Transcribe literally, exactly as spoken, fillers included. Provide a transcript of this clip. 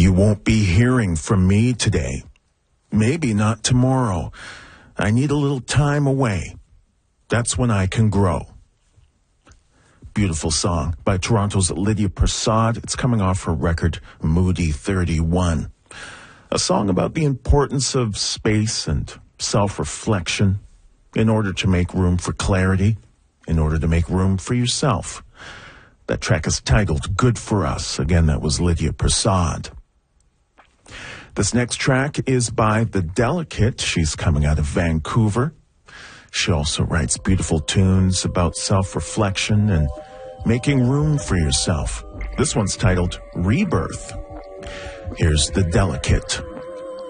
You won't be hearing from me today. Maybe not tomorrow. I need a little time away. That's when I can grow. Beautiful song by Toronto's Lydia Prasad. It's coming off her record, Moody thirty-one. A song about the importance of space and self-reflection in order to make room for clarity, in order to make room for yourself. That track is titled Good For Us. Again, that was Lydia Prasad. This next track is by The Delicate. She's coming out of Vancouver. She also writes beautiful tunes about self-reflection and making room for yourself. This one's titled Rebirth. Here's The Delicate.